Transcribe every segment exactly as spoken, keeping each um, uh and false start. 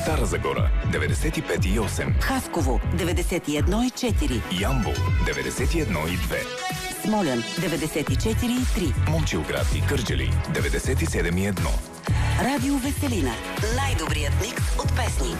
Стара Загора деветдесет и пет и осем, Хасково деветдесет и едно и четири, Ямбол деветдесет и едно и две, Смолян деветдесет и четири и три, Момчилград и Кърджали деветдесет и седем и едно. Радио Веселина. Най-добрият микс от песни.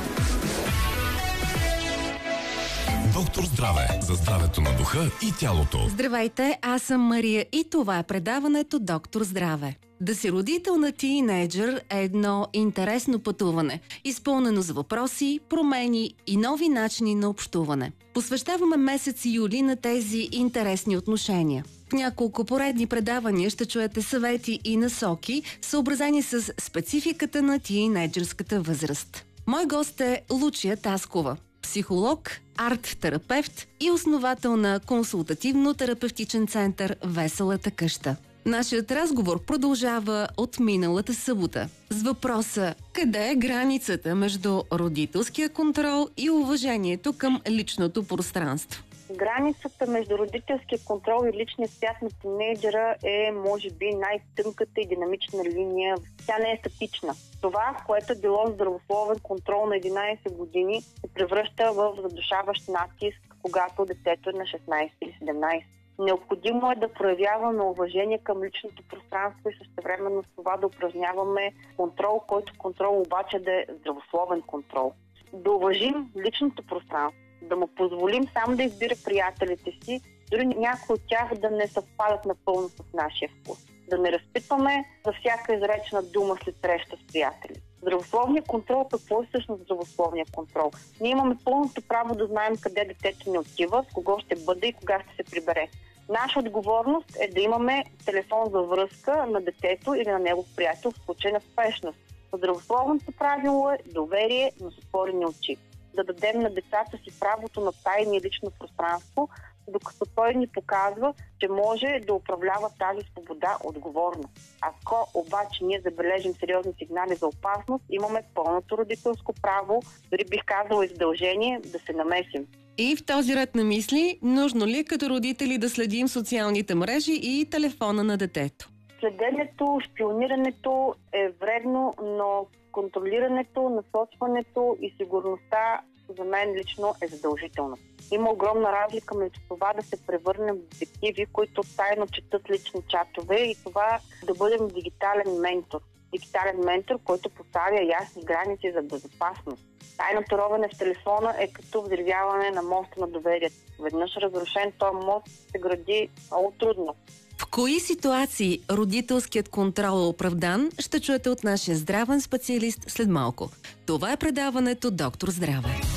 Доктор Здраве. За здравето на духа и тялото. Здравейте, аз съм Мария и това е предаването Доктор Здраве. Да си родител на тийнейджър е едно интересно пътуване, изпълнено с въпроси, промени и нови начини на общуване. Посвещаваме месец юли на тези интересни отношения. В няколко поредни предавания ще чуете съвети и насоки, съобразени с спецификата на тийнейджърската възраст. Мой гост е Лучия Таскова, психолог, арт-терапевт и основател на консултативно-терапевтичен център Веселата къща. Нашият разговор продължава от миналата събота с въпроса: къде е границата между родителския контрол и уважението към личното пространство? Границата между родителския контрол и личния свят на тинейджера е, може би, най-тънката и динамична линия. Тя не е статична. Това, което е било здравословен контрол на единайсет години, се превръща в задушаващ натиск, когато детето е на шестнайсет или седемнайсет. Необходимо е да проявяваме уважение към личното пространство и същевременно с това да упражняваме контрол, който контрол обаче да е здравословен контрол. Да уважим личното пространство, да му позволим сам да избира приятелите си, дори някои от тях да не съвпадат напълно с нашия вкус. Да не разпитваме за всяка изречена дума след среща с приятели. Здравословният контрол, какво е всъщност здравословният контрол? Ние имаме пълното право да знаем къде детето ни отива, с кого ще бъде и кога ще се прибере. Наша отговорност е да имаме телефон за връзка на детето или на негов приятел в случай на спешност. Здравословното правило е доверие, но с отворени очи. Да дадем на децата си правото на тайни лично пространство, докато той ни показва, че може да управлява тази свобода отговорно. Ако обаче ние забележим сериозни сигнали за опасност, имаме пълното родителско право, дори бих казала и задължение, да се намесим. И в този ред на мисли, нужно ли като родители да следим социалните мрежи и телефона на детето? Следенето, шпионирането е вредно, но контролирането, насочването и сигурността за мен лично е задължително. Има огромна разлика между това да се превърнем в детективи, които тайно четат лични чатове, и това да бъдем дигитален ментор. Дигитален ментор, който поставя ясни граници за безопасност. Тайното ровене в телефона е като взривяване на моста на доверието. Веднъж разрушен, този мост се гради много трудно. В кои ситуации родителският контрол е оправдан, ще чуете от нашия здравен специалист след малко. Това е предаването Доктор Здраве.